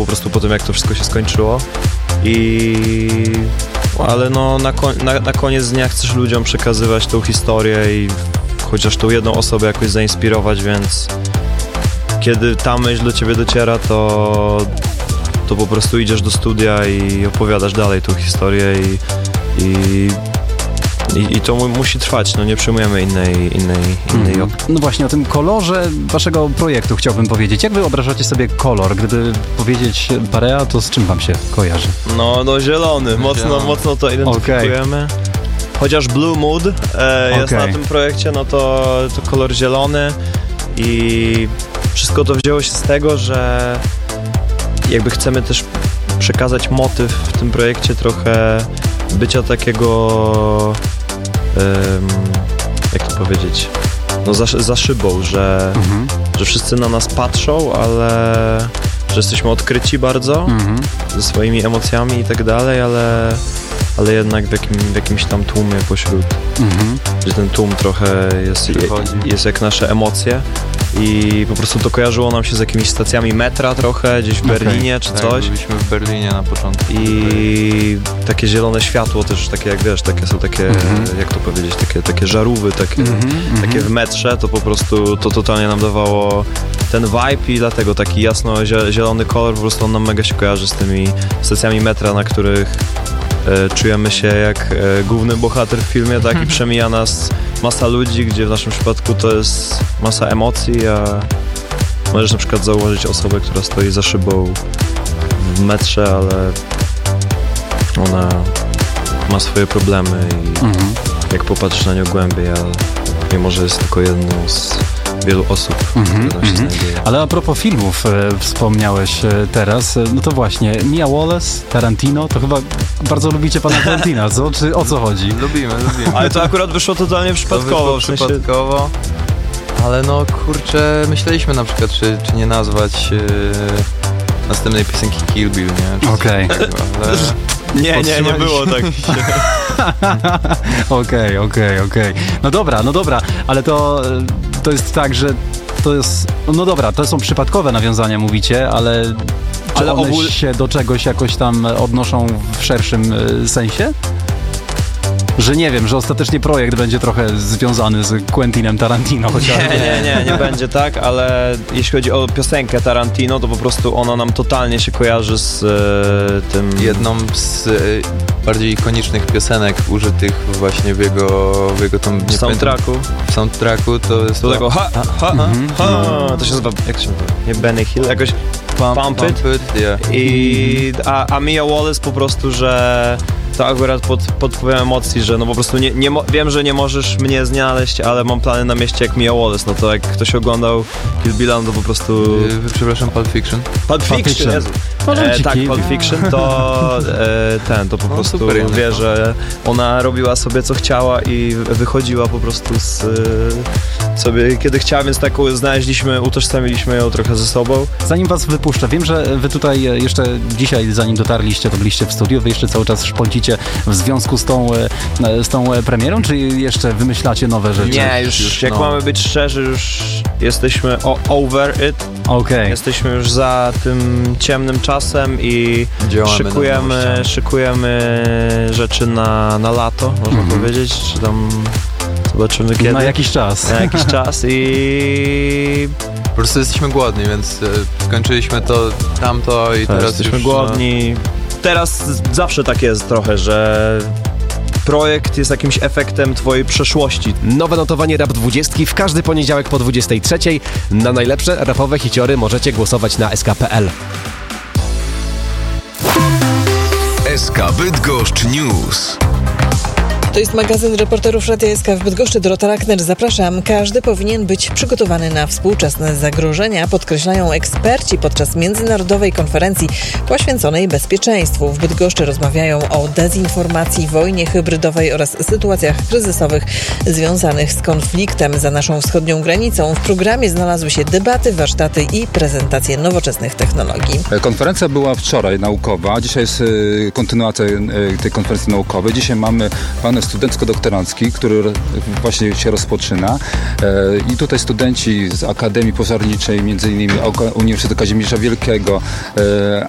po prostu po tym, jak to wszystko się skończyło. Ale no na koniec dnia chcesz ludziom przekazywać tą historię i chociaż tą jedną osobę jakoś zainspirować, więc kiedy ta myśl do ciebie dociera, to po prostu idziesz do studia i opowiadasz dalej tą historię i to musi trwać, no nie przyjmujemy innej opcji. No właśnie, o tym kolorze waszego projektu chciałbym powiedzieć. Jak wy wyobrażacie sobie kolor? Gdyby powiedzieć Parea, to z czym wam się kojarzy? No zielony, mocno to identyfikujemy. Okay. Chociaż Blue Mood jest na tym projekcie, no to kolor zielony i wszystko to wzięło się z tego, że jakby chcemy też przekazać motyw w tym projekcie trochę bycia takiego, jak to powiedzieć, no za szybą, że wszyscy na nas patrzą, ale że jesteśmy odkryci bardzo ze swoimi emocjami i tak dalej, ale jednak w jakimś tam tłumie pośród, że ten tłum trochę jest jak nasze emocje i po prostu to kojarzyło nam się z jakimiś stacjami metra trochę, gdzieś w Berlinie czy coś. Byliśmy w Berlinie na początku. I takie zielone światło też, takie jak wiesz, takie są takie, jak to powiedzieć, takie żarówy, takie w metrze, to po prostu to totalnie nam dawało ten vibe i dlatego taki jasno-zielony kolor, po prostu on nam mega się kojarzy z tymi stacjami metra, na których czujemy się jak główny bohater w filmie, tak, i przemija nas masa ludzi, gdzie w naszym przypadku to jest masa emocji, a możesz na przykład zauważyć osobę, która stoi za szybą w metrze, ale ona ma swoje problemy i jak popatrzysz na nią głębiej, ale mimo że jest tylko jedną z wielu osób, które tam się znajduje. Ale a propos filmów wspomniałeś teraz, no to właśnie Mia Wallace, Tarantino, to chyba bardzo lubicie pana Tarantina, co? Czy o co chodzi? Lubimy. Ale to akurat wyszło totalnie przypadkowo. Przypadkowo, ale no kurczę, myśleliśmy na przykład, czy nie nazwać następnej piosenki Kill Bill, nie? Okej. Nie było tak. Okej. No dobra, ale to jest tak, że to jest, no dobra, to są przypadkowe nawiązania, mówicie, ale one się do czegoś jakoś tam odnoszą w szerszym sensie? Że nie wiem, że ostatecznie projekt będzie trochę związany z Quentinem Tarantino chociażby. Nie będzie tak, ale jeśli chodzi o piosenkę Tarantino, to po prostu ona nam totalnie się kojarzy z tym... Jedną z bardziej ikonicznych piosenek użytych właśnie w jego tam... W soundtracku. W soundtracku to jest to... tego to się nazywa, jak się nazywa? Nie Benny Hill, jakoś Pump It. Yeah. A Mia Wallace po prostu, że to akurat pod wpływem emocji, że no po prostu wiem, że nie możesz mnie znaleźć, ale mam plany na mieście jak Mia Wallace, no to jak ktoś oglądał Kill Billa, no to po prostu... Przepraszam, Pulp Fiction? Pulp Fiction. Tak, Pulp Fiction, to po prostu wie, że ona robiła sobie co chciała i wychodziła po prostu sobie kiedy chciała, więc taką utożsamiliśmy ją trochę ze sobą. Zanim was wypuszczę, wiem, że wy tutaj jeszcze dzisiaj, zanim dotarliście, to byliście w studiu, wy jeszcze cały czas szpącicie w związku z tą premierą, czy jeszcze wymyślacie nowe rzeczy? Nie, już jak mamy być szczerzy, już jesteśmy over it. Okay. Jesteśmy już za tym ciemnym czasem i szykujemy rzeczy na lato, można powiedzieć, czy tam zobaczymy kiedy. Na jakiś czas i... Po prostu jesteśmy głodni, więc skończyliśmy tamto i teraz jesteśmy już, głodni. Teraz zawsze tak jest trochę, że projekt jest jakimś efektem twojej przeszłości. Nowe notowanie Rap 20 w każdy poniedziałek po 23. Na najlepsze rapowe hiciory możecie głosować na sk.pl. SK Bydgoszcz News. To jest magazyn reporterów Radia SK w Bydgoszczy. Dorota Lackner, zapraszam. Każdy powinien być przygotowany na współczesne zagrożenia, podkreślają eksperci podczas międzynarodowej konferencji poświęconej bezpieczeństwu. W Bydgoszczy rozmawiają o dezinformacji, wojnie hybrydowej oraz sytuacjach kryzysowych związanych z konfliktem za naszą wschodnią granicą. W programie znalazły się debaty, warsztaty i prezentacje nowoczesnych technologii. Konferencja była wczoraj naukowa, dzisiaj jest kontynuacja tej konferencji naukowej. Dzisiaj mamy panel studencko-doktorancki, który właśnie się rozpoczyna i tutaj studenci z Akademii Pożarniczej, między innymi Uniwersytetu Kazimierza Wielkiego,